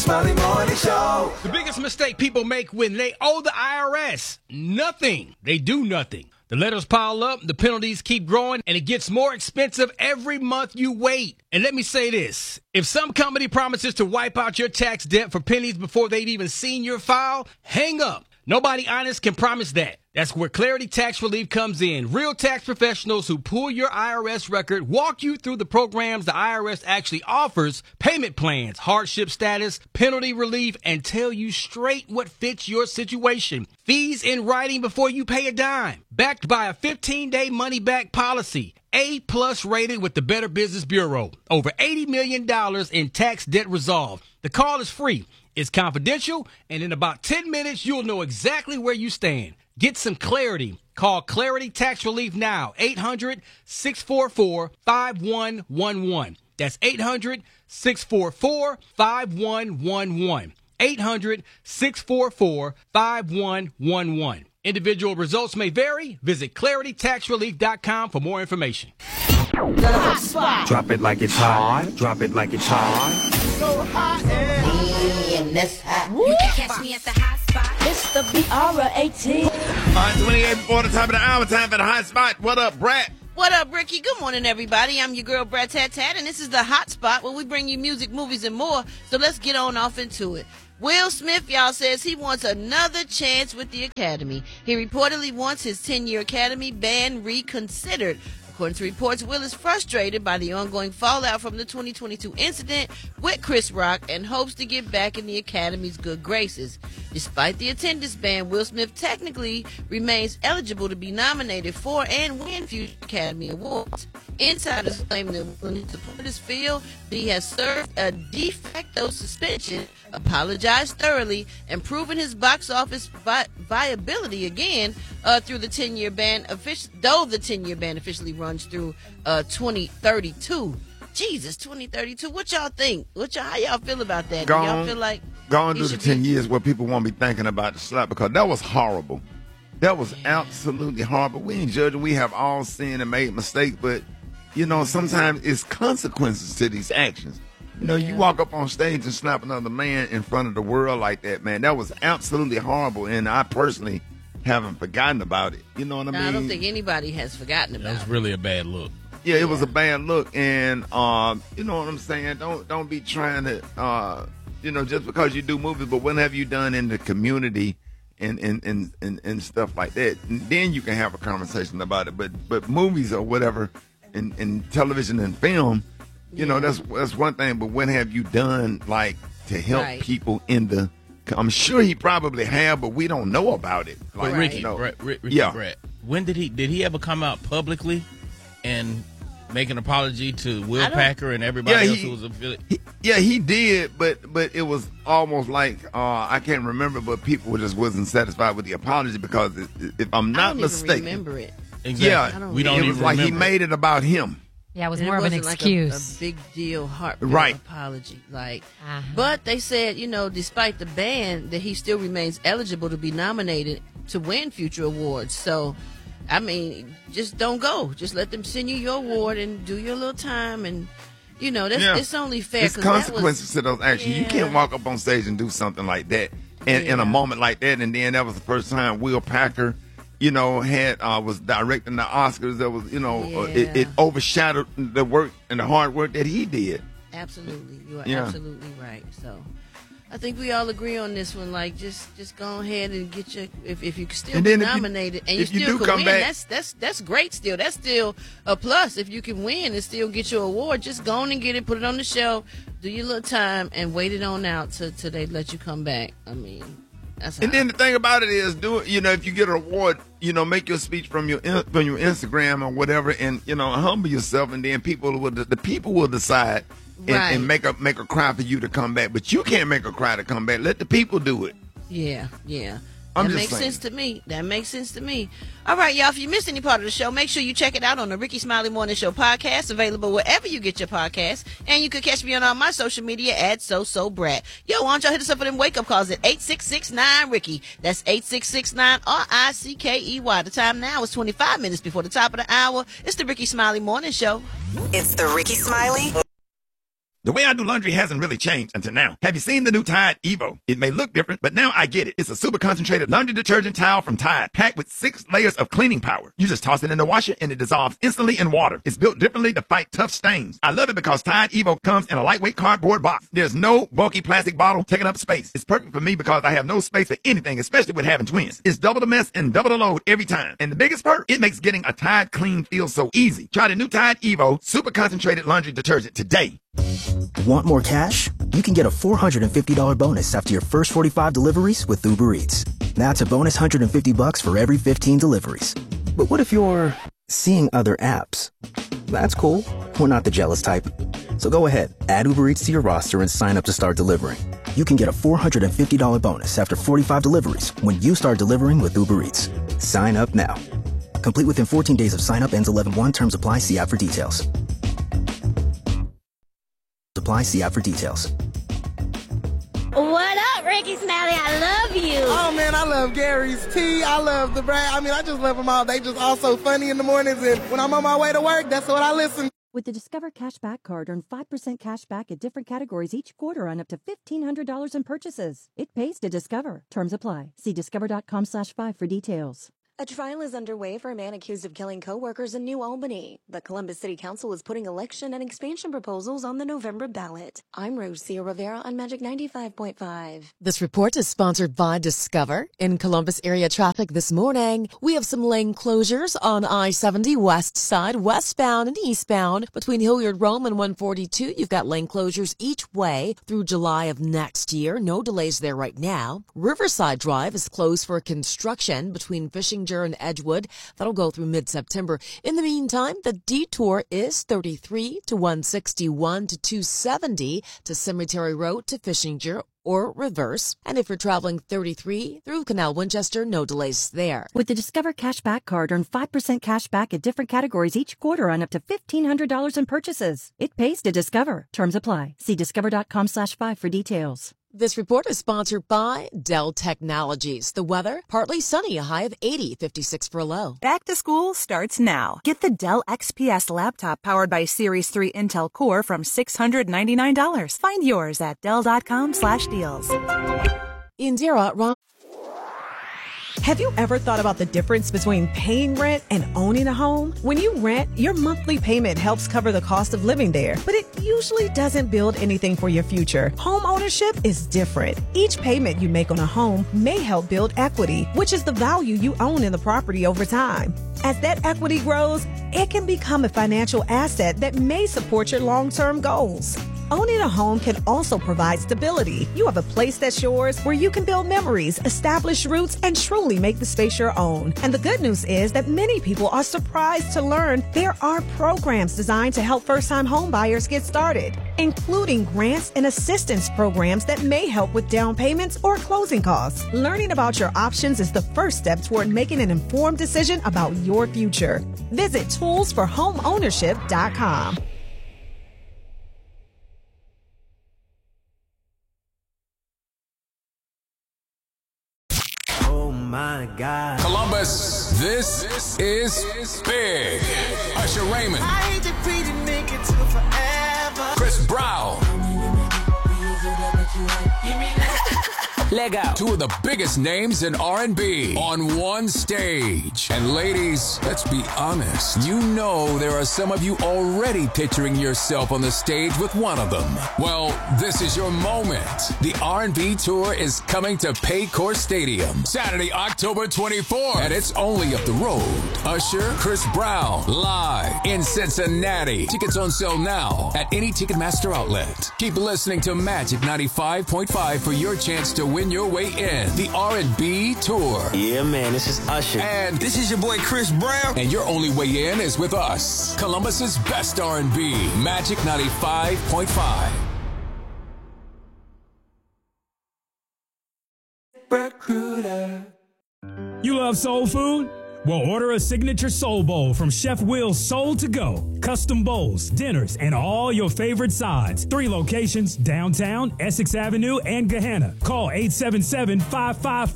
Smiley Morning Show. The biggest mistake people make when they owe the IRS: nothing. They do nothing. The letters pile up, the penalties keep growing, and it gets more expensive every month you wait. And let me say this: if some company promises to wipe out your tax debt for pennies before they've even seen your file, hang up. Nobody honest can promise that. That's where Clarity Tax Relief comes in. Real tax professionals who pull your IRS record, walk you through the programs the IRS actually offers, payment plans, hardship status, penalty relief, and tell you straight what fits your situation. Fees in writing before you pay a dime. Backed by a 15-day money-back policy. A+ rated with the Better Business Bureau. Over $80 million in tax debt resolved. The call is free. It's confidential, and in about 10 minutes, you'll know exactly where you stand. Get some clarity. Call Clarity Tax Relief now. 800-644-5111. That's 800-644-5111. 800-644-5111. Individual results may vary. Visit claritytaxrelief.com for more information. The hot spot. Drop it like it's hot. Drop it like it's hot. So hot and that's hot. You can catch me at the hot spot. It's the BR18. All right, 28 before the top of the hour. Time for the hot spot. What up, Brat? What up, Ricky? Good morning, everybody. I'm your girl, Brat Tat Tat, and this is the hot spot where we bring you music, movies, and more. So let's get on off into it. Will Smith, y'all, says he wants another chance with the Academy. He reportedly wants his 10-year Academy ban reconsidered. According to reports, Will is frustrated by the ongoing fallout from the 2022 incident with Chris Rock and hopes to get back in the Academy's good graces. Despite the attendance ban, Will Smith technically remains eligible to be nominated for and win future Academy Awards. Insiders claim that when his supporters feel that he has served a de facto suspension, apologized thoroughly, and proven his box office viability again through the 10-year ban, though the 10-year ban officially runs through 2032. Jesus, 2032. What y'all think? How y'all feel about that? Do y'all feel like gone through the 10 years where people won't be thinking about the slap, because that was horrible. That was absolutely horrible. We ain't judging. We have all sinned and made mistakes, but you know, sometimes it's consequences to these actions. You know, you walk up on stage and slap another man in front of the world like that, man. That was absolutely horrible, and I personally haven't forgotten about it. You know what I mean? I don't think anybody has forgotten about it. That was really a bad look. Yeah, it was a bad look, and you know what I'm saying? Don't be trying to, you know, just because you do movies, but what have you done in the community and stuff like that? And then you can have a conversation about it. But movies or whatever, in television and film, you know, that's one thing. But what have you done, like, to help people in the? I'm sure he probably have, but we don't know about it. Like, Ricky, you know, Brett, when did he ever come out publicly and make an apology to Will Packer and everybody else who was affiliated? Yeah, he did, but it was almost like I can't remember, but people just wasn't satisfied with the apology because if I'm not mistaken, I don't even remember it. Exactly. Yeah, we don't it even was like remember. He made it about him. Yeah, it was and more of an excuse. Like a big deal, heartfelt apology. Like, but they said, you know, despite the ban, that he still remains eligible to be nominated to win future awards. So, I mean, just don't go. Just let them send you your award and do your little time, and you know, it's only fair. There's consequences to those actions. You can't walk up on stage and do something like that, and in a moment like that, and then that was the first time Will Packer, you know, was directing the Oscars. That was, you know, it overshadowed the work and the hard work that he did. Absolutely, you are absolutely right. So, I think we all agree on this one. Like, just go ahead and get your if you can still be nominated and you still can win. That's great. Still, that's still a plus. If you can win and still get your award, just go on and get it, put it on the shelf, do your little time, and wait it on out till they let you come back. I mean. And then the thing about it is, you know, if you get an award, you know, make your speech from your Instagram or whatever, and you know, humble yourself, and then the people will decide and make a cry for you to come back. But you can't make a cry to come back. Let the people do it. Yeah. That makes sense to me. All right, y'all. If you missed any part of the show, make sure you check it out on the Ricky Smiley Morning Show podcast, available wherever you get your podcasts. And you can catch me on all my social media at SoSoBrat. Yo, why don't y'all hit us up for them wake up calls at 866-9-RICKY. That's 866-9-RICKEY. The time now is 25 minutes before the top of the hour. It's the Ricky Smiley Morning Show. It's the Ricky Smiley The way I do laundry hasn't really changed until now. Have you seen the new Tide Evo? It may look different, but now I get it. It's a super concentrated laundry detergent towel from Tide, packed with 6 layers of cleaning power. You just toss it in the washer and it dissolves instantly in water. It's built differently to fight tough stains. I love it because Tide Evo comes in a lightweight cardboard box. There's no bulky plastic bottle taking up space. It's perfect for me because I have no space for anything, especially with having twins. It's double the mess and double the load every time. And the biggest perk, it makes getting a Tide clean feel so easy. Try the new Tide Evo super concentrated laundry detergent today. Want more cash? You can get a $450 bonus after your first 45 deliveries with Uber Eats. That's a bonus $150 for every 15 deliveries. But what if you're seeing other apps? That's cool. We're not the jealous type. So go ahead, add Uber Eats to your roster and sign up to start delivering. You can get a $450 bonus after 45 deliveries when you start delivering with Uber Eats. Sign up now. Complete within 14 days of sign up, ends 11/1. Terms apply. See app for details. Apply. See app for details. What up, Ricky Smiley? I love you. Oh, man, I love Gary's Tea. I love the Brad. I mean, I just love them all. They just all so funny in the mornings. And when I'm on my way to work, that's what I listen to. With the Discover Cashback Card, earn 5% cash back at different categories each quarter on up to $1,500 in purchases. It pays to Discover. Terms apply. See discover.com/5 for details. A trial is underway for a man accused of killing co-workers in New Albany. The Columbus City Council is putting election and expansion proposals on the November ballot. I'm Rosia Rivera on Magic 95.5. This report is sponsored by Discover. In Columbus area traffic this morning, we have some lane closures on I-70 west side, westbound and eastbound. Between Hilliard Rome and 142, you've got lane closures each way through July of next year. No delays there right now. Riverside Drive is closed for construction between Fishing and Edgewood. That'll go through mid-September. In the meantime, the detour is 33 to 161 to 270 to Cemetery Road to Fishinger or reverse. And if you're traveling 33 through Canal Winchester, no delays there. With the Discover Cashback Card, earn 5% cash back at different categories each quarter on up to $1,500 in purchases. It pays to Discover. Terms apply. See discover.com/5 for details. This report is sponsored by Dell Technologies. The weather, partly sunny, a high of 80, 56 for a low. Back to school starts now. Get the Dell XPS laptop powered by Series 3 Intel Core from $699. Find yours at Dell.com/deals. Indira, Ron. Have you ever thought about the difference between paying rent and owning a home? When you rent, your monthly payment helps cover the cost of living there, but it usually doesn't build anything for your future. Home ownership is different. Each payment you make on a home may help build equity, which is the value you own in the property over time. As that equity grows, it can become a financial asset that may support your long-term goals. Owning a home can also provide stability. You have a place that's yours where you can build memories, establish roots, and truly make the space your own. And the good news is that many people are surprised to learn there are programs designed to help first-time home buyers get started, including grants and assistance programs that may help with down payments or closing costs. Learning about your options is the first step toward making an informed decision about your future. Visit toolsforhomeownership.com. My God. Columbus, this is big. Usher Raymond. I hate to be the nigga till forever. Chris Brown. Leg out. Two of the biggest names in R&B on one stage. And ladies, let's be honest. You know there are some of you already picturing yourself on the stage with one of them. Well, this is your moment. The R&B tour is coming to Paycor Stadium Saturday, October 24th. And it's only up the road. Usher, Chris Brown, live in Cincinnati. Tickets on sale now at any Ticketmaster outlet. Keep listening to Magic 95.5 for your chance to win your way in the R&B tour. Yeah, man, this is Usher. And this is your boy Chris Brown. And your only way in is with us. Columbus's best R&B, Magic 95.5. You love soul food? Well, order a signature soul bowl from Chef Will's Soul to Go. Custom bowls, dinners, and all your favorite sides. 3 locations, downtown, Essex Avenue, and Gahanna. Call 877-55